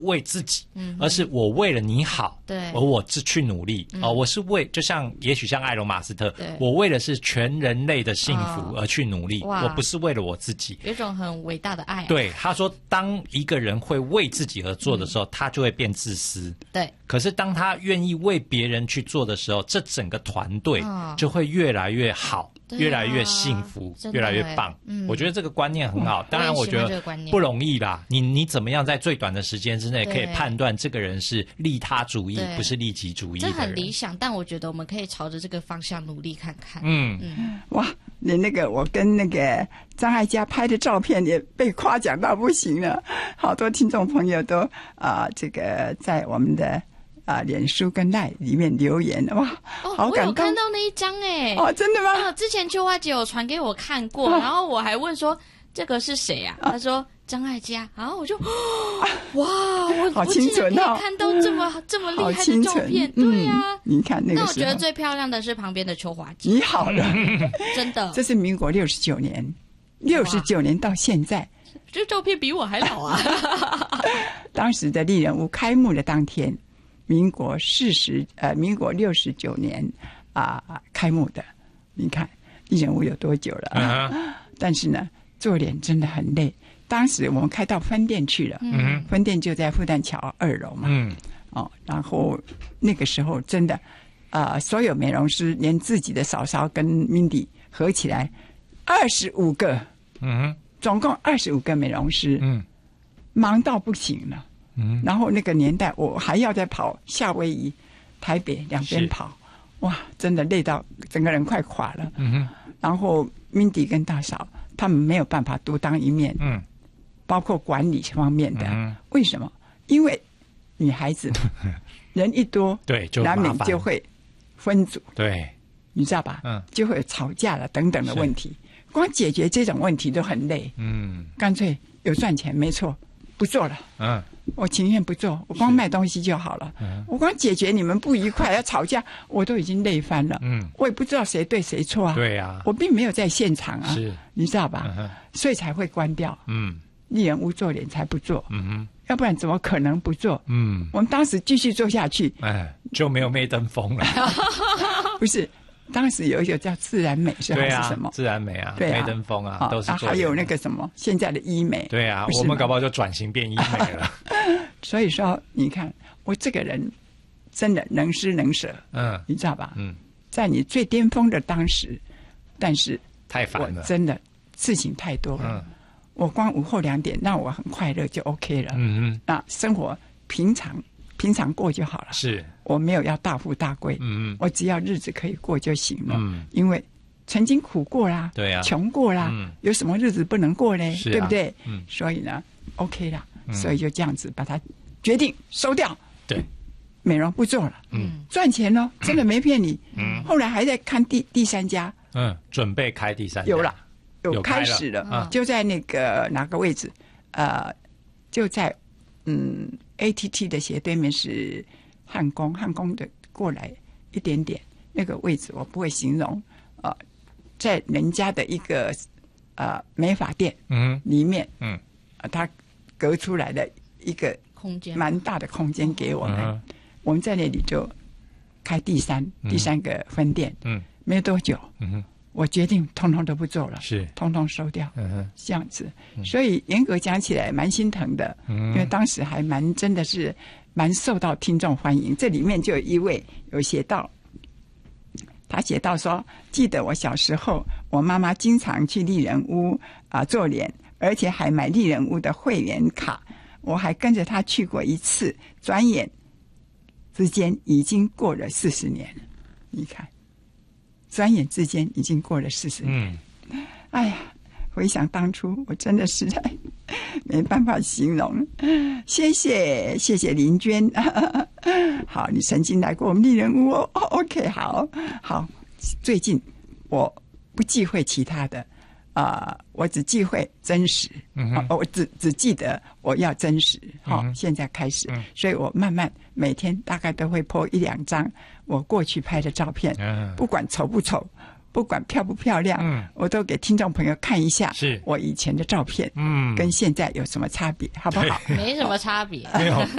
为自己，而是我为了你好， 对， 而我去努力我是就像也许像埃隆马斯特，我为了是全人类的幸福而去努力，我不是为了我自己， 有一种很伟大的爱。 对，他说，当一个人会为自己而做的时候，他就会变自私。 对， 可是当他愿意为别人去做的时候，这整个团队就会越来越好。越来越幸福，越来越棒。我觉得这个观念很好。当然，我觉得不容易啦。你怎么样在最短的时间之内可以判断这个人是利他主义，不是利己主义的人？ 这很理想，但我觉得我们可以朝着这个方向努力看看。 哇，你那个我跟那个张艾嘉拍的照片也被夸奖到不行了，好多听众朋友都这个在我们的。脸书跟赖里面留言，哇，好感动！ 我有看到那一张真的吗？ 之前秋花姐有传给我看过，然后我还问说这个是谁啊？她说张艾嘉，然后我就哇， 好清纯我看到这么厉害的照片，对啊， 你看那个时候， 那我觉得最漂亮的是旁边的秋花姐， 你好了， 真的， 这是民国69年，69年到现在， 这照片比我还老啊！ 当时的丽人屋开幕的当天。民国69年开幕的，你看丽人屋有多久了但是呢，做脸真的很累。当时我们开到分店去了，分店就在复旦桥2楼嘛，然后那个时候真的，所有美容师连自己的嫂嫂跟 Mindy 合起来25个，总共25个美容师，忙到不行了。然后那个年代我还要再跑夏威夷、台北两边跑，哇，真的累到整个人快垮了。然后 Mindy 跟大嫂他们没有办法独当一面，包括管理方面的。为什么？因为女孩子人一多， 对，就难免就会分组， 对， 你知道吧？就会有吵架了等等的问题。光解决这种问题都很累，干脆有赚钱没错，不做了，我情愿不做，我光卖东西就好了。我光解决你们不愉快要吵架，我都已经累翻了。我也不知道谁对谁错啊。 对啊， 我并没有在现场啊， 是， 你知道吧？所以才会关掉。丽人屋做脸才不做。要不然怎么可能不做？我们当时继续做下去， 就没有媚登风了。 不是。当时有一个叫自然美是还是什么？ 自然美啊， 对啊， 媚登风啊，都是还有那个什么现在的医美。 对啊，我们搞不好就转型变医美了。 所以说，你看我这个人真的能施能舍，你知道吧？在你最巅峰的当时，但是太烦了， 我真的事情太多了。我光午后2点让我很快乐就 OK 了。那生活平常过就好了。 是， 我没有要大富大贵，我只要日子可以过就行了。因为曾经苦过啦， 对啊， 穷过啦，有什么日子不能过呢？ 是啊， 对不对？所以呢 ，OK 啦，所以就这样子把它决定收掉。 对， 美容不做了。赚钱咯，真的没骗你。后来还在看第3家。 准备开第3家。 有了，有开始了，就在那个哪个位置？就在ATT 的斜对面是汉宫的过来一点点那个位置我不会形容，在人家的一个美发店里面，他隔出来的一个空间蛮大的空间给我们，我们在那里就开第三个分店，没有多久，我决定通通都不做了， 是通通收掉，这样子。所以严格讲起来蛮心疼的，因为当时还真的是蛮受到听众欢迎。这里面就有一位有写到，他写到说，记得我小时候，我妈妈经常去丽人屋做脸，而且还买丽人屋的会员卡，我还跟着她去过一次，转眼之间已经过了40年了，你看。转眼之间已经过了40年，哎呀，回想当初，我真的实在没办法形容。谢谢林娟，好，你曾经来过我们丽人屋哦。OK， 好，最近我不忌讳其他的，我只忌讳真实，我只记得我要真实。现在开始，所以我慢慢每天大概都会po1-2张我过去拍的照片，不管丑不丑， 不管漂不漂亮，我都给听众朋友看一下， 是我以前的照片，跟现在有什么差别，好不好？ 没什么差别， 没有。